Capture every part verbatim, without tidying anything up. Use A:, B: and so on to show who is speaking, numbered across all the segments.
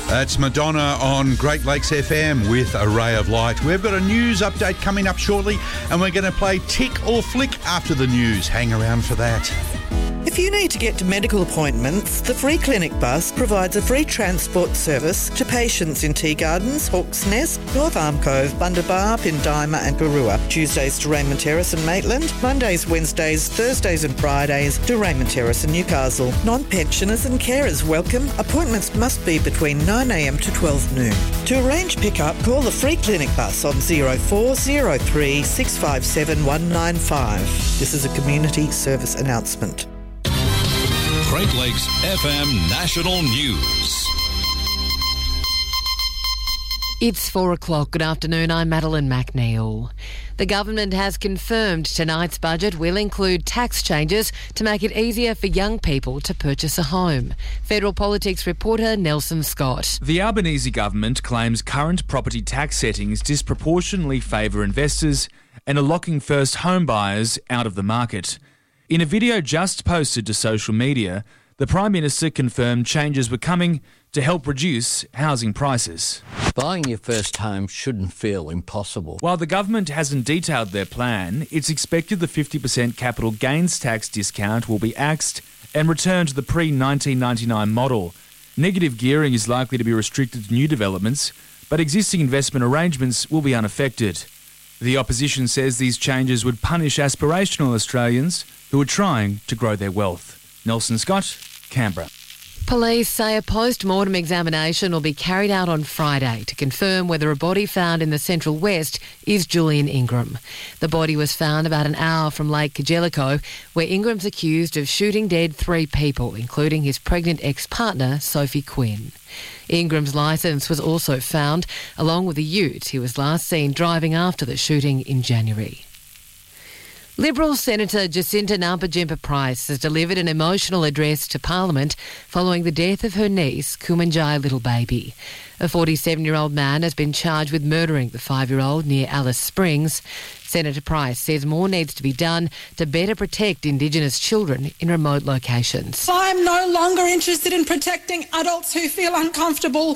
A: That's Madonna on Great Lakes F M with A Ray of Light. We've got a news update coming up shortly, and we're going to play Tick or Flick after the news. Hang around for that.
B: If you need to get to medical appointments, the Free Clinic Bus provides a free transport service to patients in Tea Gardens, Hawk's Nest, North Arm Cove, Bundabar, Pindima and Garua. Tuesdays to Raymond Terrace and Maitland, Mondays, Wednesdays, Thursdays and Fridays to Raymond Terrace and Newcastle. Non-pensioners and carers welcome. Appointments must be between nine a m to twelve noon. To arrange pickup, call the Free Clinic Bus on zero four zero three six five seven one nine five. This is a community service announcement.
C: Great Lakes F M National News.
D: It's four o'clock. Good afternoon. I'm Madeline McNeil. The government has confirmed tonight's budget will include tax changes to make it easier for young people to purchase a home. Federal Politics reporter Nelson Scott.
E: The Albanese government claims current property tax settings disproportionately favour investors and are locking first home buyers out of the market. In a video just posted to social media, the Prime Minister confirmed changes were coming to help reduce housing prices.
F: Buying your first home shouldn't feel impossible.
E: While the government hasn't detailed their plan, it's expected the fifty percent capital gains tax discount will be axed and returned to the pre nineteen ninety-nine model. Negative gearing is likely to be restricted to new developments, but existing investment arrangements will be unaffected. The opposition says these changes would punish aspirational Australians who are trying to grow their wealth. Nelson Scott, Canberra.
D: Police say a post-mortem examination will be carried out on Friday to confirm whether a body found in the Central West is Julian Ingram. The body was found about an hour from Lake Kajelico, where Ingram's accused of shooting dead three people, including his pregnant ex-partner, Sophie Quinn. Ingram's licence was also found, along with a ute he was last seen driving after the shooting in January. Liberal Senator Jacinta Nampijinpa-Price has delivered an emotional address to Parliament following the death of her niece, Kumanjai Little Baby. A forty-seven-year-old man has been charged with murdering the five-year-old near Alice Springs. Senator Price says more needs to be done to better protect Indigenous children in remote locations.
G: I'm no longer interested in protecting adults who feel uncomfortable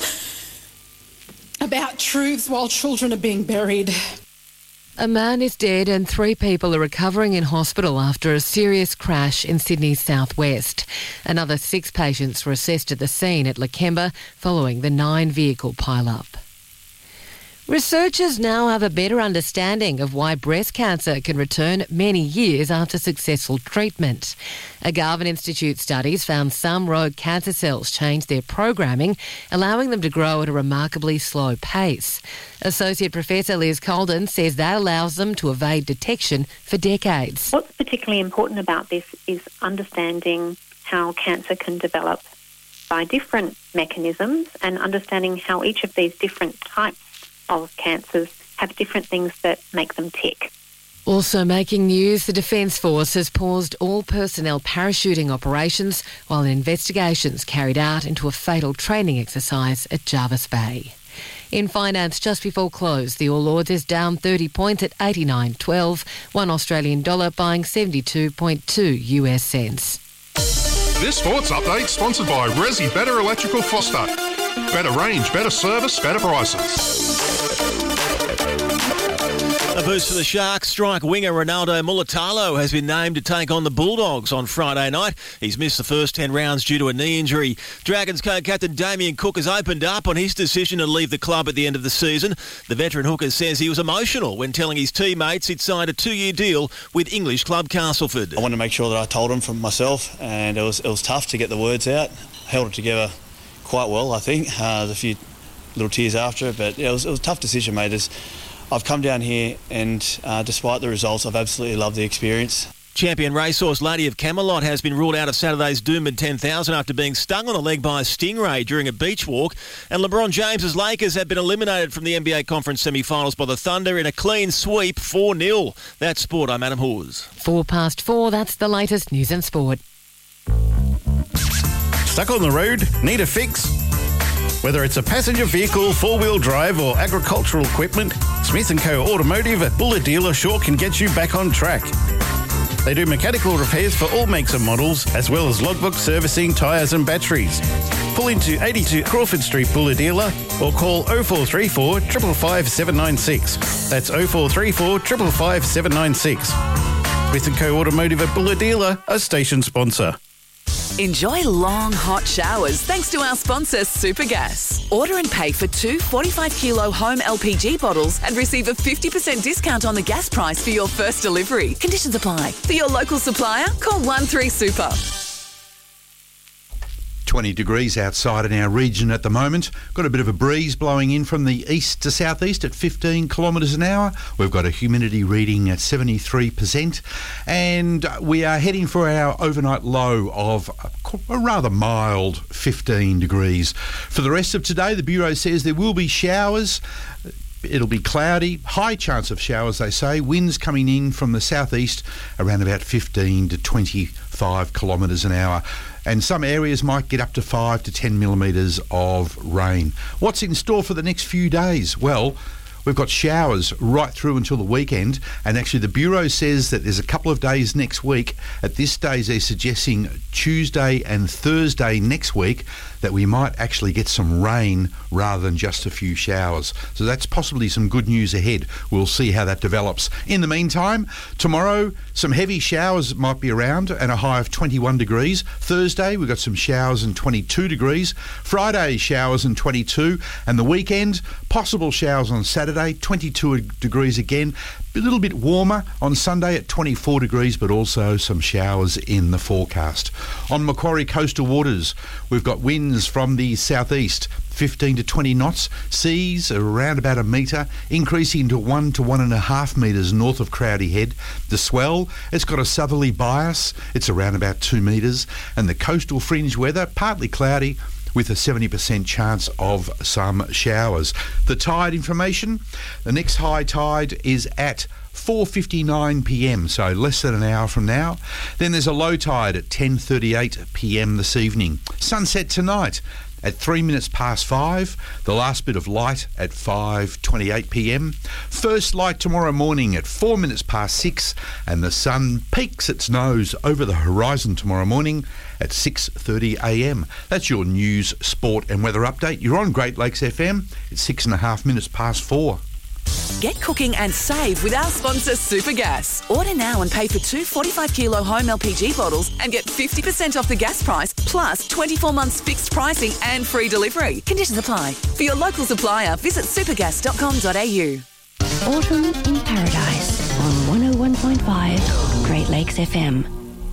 G: about truths while children are being buried.
D: A man is dead and three people are recovering in hospital after a serious crash in Sydney's southwest. Another six patients were assessed at the scene at Lakemba following the nine-vehicle pile-up. Researchers now have a better understanding of why breast cancer can return many years after successful treatment. A Garvan Institute studies found some rogue cancer cells change their programming, allowing them to grow at a remarkably slow pace. Associate Professor Liz Colden says that allows them to evade detection for decades.
H: What's particularly important about this is understanding how cancer can develop by different mechanisms and understanding how each of these different types of cancers have different things that make them tick.
D: Also making news, the Defence Force has paused all personnel parachuting operations while an investigation is carried out into a fatal training exercise at Jarvis Bay. In finance, just before close, the All Ords is down thirty points at eighty-nine twelve, one Australian dollar buying seventy-two point two U S cents.
I: This sports update sponsored by Resi Better Electrical Foster. Better range, better service, better prices.
J: A boost for the Sharks. Strike winger Ronaldo Mulitalo has been named to take on the Bulldogs on Friday night. He's missed the first ten rounds due to a knee injury. Dragons co-captain Damien Cook has opened up on his decision to leave the club at the end of the season. The veteran hooker says he was emotional when telling his teammates he'd signed a two-year deal with English club Castleford.
K: I wanted to make sure that I told them for myself, and it was it was tough to get the words out. Held it together quite well, I think. Uh, there's a few little tears after it, but yeah, it was, it was a tough decision, mate. It's, I've come down here and uh, despite the results, I've absolutely loved the experience.
J: Champion racehorse Lady of Camelot has been ruled out of Saturday's Doomben ten thousand after being stung on the leg by a stingray during a beach walk. And LeBron James's Lakers have been eliminated from the N B A Conference semi-finals by the Thunder in a clean sweep, four nil. That's sport. I'm Adam Hawes.
D: Four past four, that's the latest news and sport.
L: Stuck on the road? Need a fix? Whether it's a passenger vehicle, four-wheel drive or agricultural equipment, Smith and Co Automotive at Buller Dealer sure can get you back on track. They do mechanical repairs for all makes and models, as well as logbook servicing, tyres and batteries. Pull into eighty-two Crawford Street Bulahdelah or call oh four three four, five five five, seven nine six. That's oh four three four, five five five, seven nine six. Smith and Co Automotive at Bulahdelah, a station sponsor.
M: Enjoy long, hot showers thanks to our sponsor, Supergas. Order and pay for two forty-five kilo home L P G bottles and receive a fifty percent discount on the gas price for your first delivery. Conditions apply. For your local supplier, call one three super.
A: twenty degrees outside in our region at the moment. Got a bit of a breeze blowing in from the east to southeast at fifteen kilometres an hour. We've got a humidity reading at seventy-three percent. And we are heading for our overnight low of a rather mild fifteen degrees. For the rest of today, the Bureau says there will be showers. It'll be cloudy, high chance of showers, they say. Winds coming in from the southeast around about fifteen to twenty-five kilometres an hour. And some areas might get up to five to ten millimetres of rain. What's in store for the next few days? Well, we've got showers right through until the weekend, and actually the Bureau says that there's a couple of days next week. At this stage, they're suggesting Tuesday and Thursday next week that we might actually get some rain rather than just a few showers. So that's possibly some good news ahead. We'll see how that develops. In the meantime, tomorrow, some heavy showers might be around and a high of twenty-one degrees. Thursday, we've got some showers and twenty-two degrees. Friday, showers and twenty-two. And the weekend, possible showers on Saturday, twenty-two degrees again. A little bit warmer on Sunday at twenty-four degrees, but also some showers in the forecast. On Macquarie coastal waters, we've got winds from the southeast, fifteen to twenty knots. Seas are around about a metre, increasing to one to one and a half metres north of Crowdy Head. The swell, it's got a southerly bias. It's around about two metres. And the coastal fringe weather, partly cloudy, with a seventy percent chance of some showers. The tide information, the next high tide is at four fifty-nine p m, so less than an hour from now. Then there's a low tide at ten thirty-eight p m this evening. Sunset tonight at three minutes past five. The last bit of light at five twenty-eight p m. First light tomorrow morning at four minutes past six, and the sun peaks its nose over the horizon tomorrow morning at six thirty a m. That's your news, sport and weather update. You're on Great Lakes F M. It's six and a half minutes past four.
M: Get cooking and save with our sponsor, Supergas. Order now and pay for two forty-five kilo home L P G bottles and get fifty percent off the gas price, plus twenty-four months fixed pricing and free delivery. Conditions apply. For your local supplier, visit supergas dot com dot a u.
N: Autumn in Paradise on one oh one point five Great Lakes F M.